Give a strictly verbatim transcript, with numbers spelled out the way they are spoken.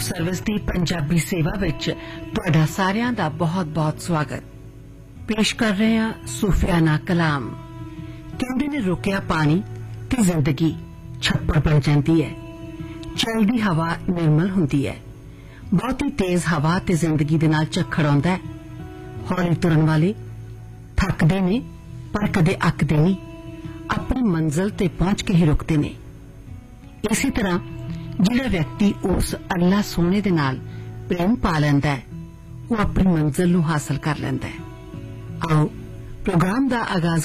Service ਦੀ ਪੰਜਾਬੀ ਸੇਵਾ ਵਿੱਚ ਤੁਹਾਡਾ ਸਾਰਿਆਂ ਦਾ ਬਹੁਤ-ਬਹੁਤ ਸਵਾਗਤ। ਪੇਸ਼ ਕਰ ਰਹੇ ਹਾਂ ਸੂਫੀਆਨਾ ਕਲਾਮ। ਕਹਿੰਦੇ ਨੇ ਰੁਕਿਆ ਪਾਣੀ ਤੇ ਜ਼ਿੰਦਗੀ ਛੱਪੜ ਬਣ ਜਾਂਦੀ ਹੈ। ਚਲਦੀ ਹਵਾ ਨਿਰਮਲ ਹੁੰਦੀ ਹੈ। ਬਹੁਤੀ ਤੇਜ਼ ਹਵਾ ਤੇ ਜ਼ਿੰਦਗੀ ਦੇ ਨਾਲ ਝੱਖੜ ਆਉਂਦਾ ਹੈ। ਹੌਲੀ ਤੁਰਨ ਵਾਲੇ ਥੱਕਦੇ ਨੇ ਪਰ ਕਦੇ ਅੱਕਦੇ ਨਹੀਂ। ਆਪਣੀ ਮੰਜ਼ਿਲ ਤੇ ਪਹੁੰਚ ਕੇ ਹੀ ਰੁਕਦੇ ਨੇ। ਇਸੇ ਤਰ੍ਹਾਂ ਜਿਹੜਾ ਵਿਅਕਤੀ ਉਸ ਅੱਲਾ ਸੋਹਣੇ ਦੇ ਨਾਲ ਪ੍ਰੇਮ ਪਾ ਲੈਂਦਾ ਹੈ ਉਹ ਆਪਣੀ ਮੰਜ਼ਿਲ ਨੂੰ ਹਾਸਲ ਕਰ ਲੈਂਦਾ ਹੈ। ਆਓ ਪ੍ਰੋਗਰਾਮ ਦਾ ਆਗਾਜ਼